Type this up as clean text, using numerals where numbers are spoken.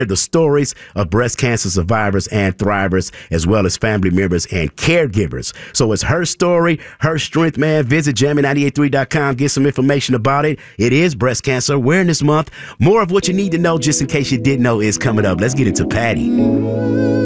the stories of breast cancer survivors and thrivers, as well as family members and caregivers. So it's her story, her strength, man. Visit jammin983.com, get some information about it. It is Breast Cancer Awareness Month. More of what you need to know, just in case you didn't know, is coming up. Let's get into Patty.